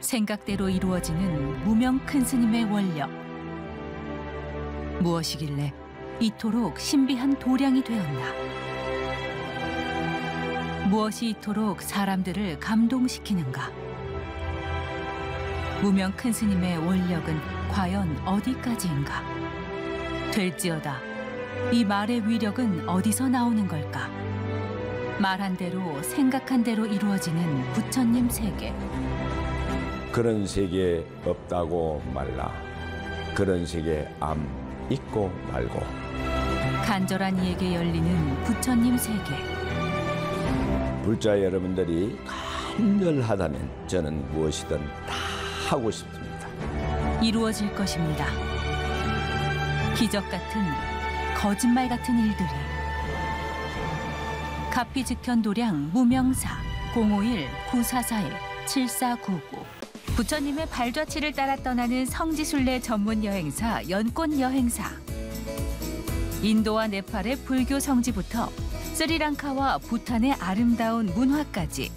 생각대로 이루어지는 무명 큰 스님의 원력. 무엇이길래 이토록 신비한 도량이 되었나? 무엇이 이토록 사람들을 감동시키는가? 무명 큰 스님의 원력은 과연 어디까지인가? 될지어다. 이 말의 위력은 어디서 나오는 걸까? 말한 대로 생각한 대로 이루어지는 부처님 세계. 그런 세계 없다고 말라. 그런 세계 암 있고 말고. 간절한 이에게 열리는 부처님 세계. 불자 여러분들이 간절하다면 저는 무엇이든 다 하고 싶습니다. 이루어질 것입니다. 기적 같은, 거짓말 같은 일들이. 가피즉현도량 무명사 051-944-7499. 부처님의 발자취를 따라 떠나는 성지순례 전문 여행사 연꽃 여행사. 인도와 네팔의 불교 성지부터 스리랑카와 부탄의 아름다운 문화까지.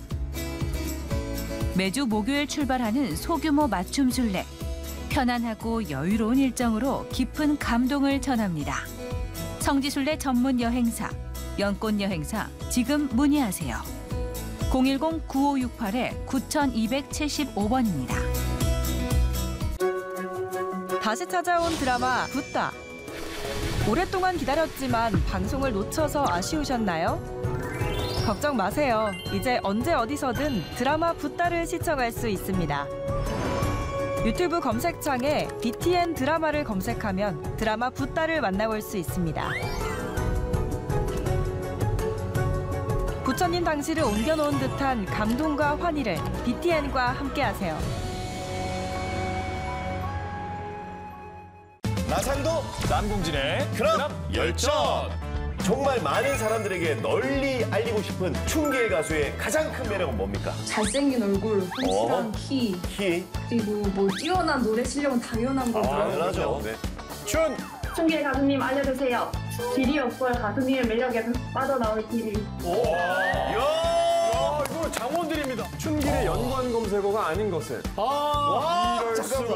매주 목요일 출발하는 소규모 맞춤 순례. 편안하고 여유로운 일정으로 깊은 감동을 전합니다. 성지순례 전문 여행사 연꽃 여행사 지금 문의하세요. 010-9568-9275번입니다. 다시 찾아온 드라마 붓다. 오랫동안 기다렸지만 방송을 놓쳐서 아쉬우셨나요? 걱정 마세요. 이제 언제 어디서든 드라마 붓다를 시청할 수 있습니다. 유튜브 검색창에 BTN 드라마를 검색하면 드라마 붓다를 만나볼 수 있습니다. 부처님 당시를 옮겨놓은 듯한 감동과 환희를 BTN과 함께하세요. 나상도 남궁진의 그럼 열전. 정말 많은 사람들에게 널리 알리고 싶은 춘계 가수의 가장 큰 매력은 뭡니까? 잘생긴 얼굴, 확실한 키, 그리고 뭐 뛰어난 노래 실력은 당연한 거고요. 당연하죠. 네. 춘계 가수님 알려주세요. 길이 없어요. 가수님의 매력에 빠져나올 길이. 이거 장원들입니다. 춘길의 연관 검색어가 아닌 것을. 와, 잠깐만.